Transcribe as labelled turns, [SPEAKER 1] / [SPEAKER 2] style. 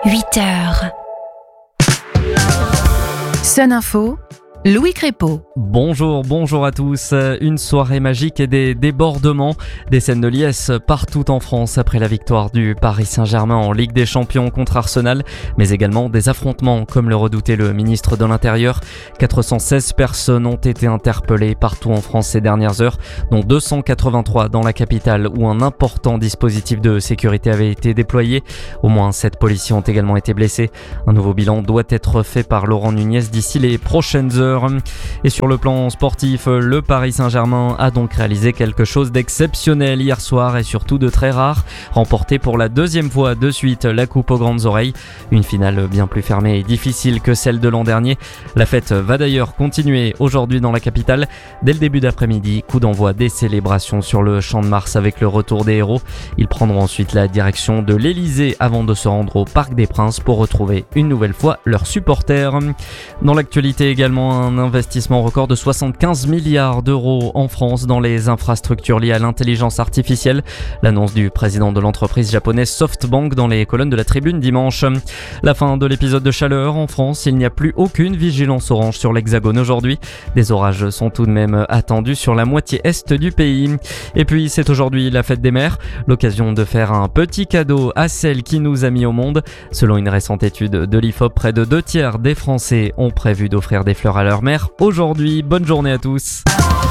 [SPEAKER 1] 8h. Sun Info, Louis Crépeau.
[SPEAKER 2] Bonjour à tous. Une soirée magique et des débordements, des scènes de liesse partout en France après la victoire du Paris Saint-Germain en Ligue des Champions contre Arsenal, mais également des affrontements comme le redoutait le ministre de l'Intérieur. 416 personnes ont été interpellées partout en France ces dernières heures, dont 283 dans la capitale où un important dispositif de sécurité avait été déployé. Au moins 7 policiers ont également été blessés. Un nouveau bilan doit être fait par Laurent Nunez d'ici les prochaines heures. Et sur le plan sportif, le Paris Saint-Germain a donc réalisé quelque chose d'exceptionnel hier soir et surtout de très rare, remporté pour la deuxième fois de suite la coupe aux grandes oreilles. Une finale bien plus fermée et difficile que celle de l'an dernier. La fête va d'ailleurs continuer aujourd'hui dans la capitale. Dès le début d'après-midi, coup d'envoi des célébrations sur le Champ de Mars avec le retour des héros. Ils prendront ensuite la direction de l'Elysée avant de se rendre au Parc des Princes pour retrouver une nouvelle fois leurs supporters. Dans l'actualité également, un investissement record de 75 milliards d'euros en France dans les infrastructures liées à l'intelligence artificielle. L'annonce du président de l'entreprise japonaise SoftBank dans les colonnes de la Tribune dimanche. La fin de l'épisode de chaleur en France, il n'y a plus aucune vigilance orange sur l'Hexagone aujourd'hui. Des orages sont tout de même attendus sur la moitié est du pays. Et puis c'est aujourd'hui la fête des mères, l'occasion de faire un petit cadeau à celle qui nous a mis au monde. Selon une récente étude de l'IFOP, près de 2 tiers des Français ont prévu d'offrir des fleurs à leur mère aujourd'hui. Bonne journée à tous.